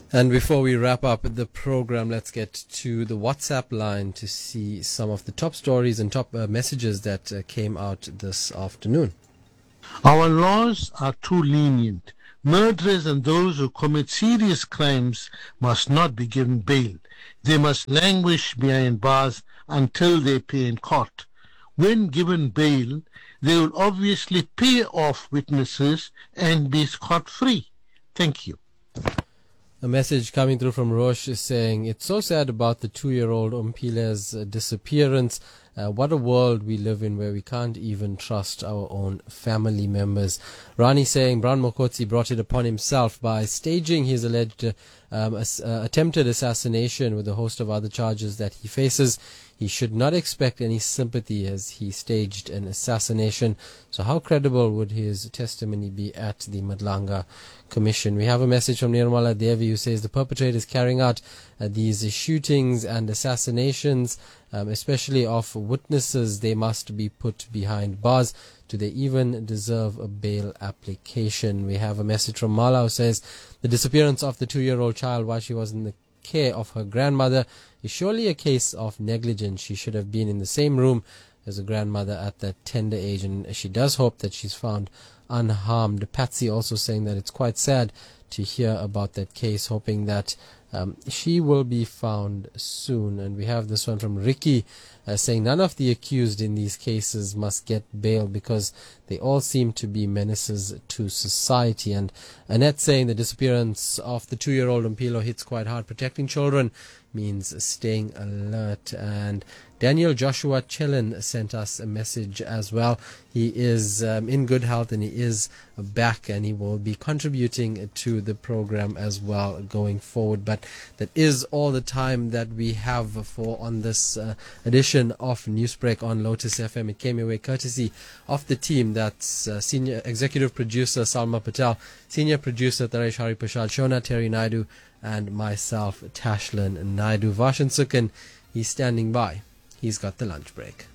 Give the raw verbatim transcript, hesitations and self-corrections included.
And before we wrap up the program, let's get to the WhatsApp line to see some of the top stories and top uh, messages that uh, came out this afternoon. Our laws are too lenient. Murderers and those who commit serious crimes must not be given bail. They must languish behind bars until they pay in court. When given bail, they will obviously pay off witnesses and be scot-free. Thank you. A message coming through from Rosh is saying, it's so sad about the two-year-old Umpile's uh, disappearance. Uh, what a world we live in where we can't even trust our own family members. Rani saying Brown Mokotsi brought it upon himself by staging his alleged uh, um, ass- uh, attempted assassination with a host of other charges that he faces. He should not expect any sympathy as he staged an assassination. So how credible would his testimony be at the Madlanga Commission? We have a message from Nirmala Devi who says the perpetrators carrying out uh, these shootings and assassinations, um, especially of witnesses, they must be put behind bars. Do they even deserve a bail application? We have a message from Mala who says the disappearance of the two-year-old child while she was in the care of her grandmother is surely a case of negligence. She should have been in the same room as a grandmother at that tender age, and she does hope that she's found unharmed. Patsy also saying that it's quite sad to hear about that case, hoping that um, she will be found soon. And we have this one from Ricky uh, saying none of the accused in these cases must get bail because they all seem to be menaces to society. And Annette saying the disappearance of the two-year-old Mpilo hits quite hard. Protecting children means staying alert. And Daniel Joshua Chillen sent us a message as well. He is um, in good health and he is back, and he will be contributing to the program as well going forward. But that is all the time that we have for on this uh, edition of Newsbreak on Lotus F M. It came away courtesy of the team. That's uh, senior executive producer Salma Patel, senior producer Taresh Hari Prashad, Shona Terry Naidu, and myself, Tashlin Naidu. Vashan Sukan, he's standing by. He's got the lunch break.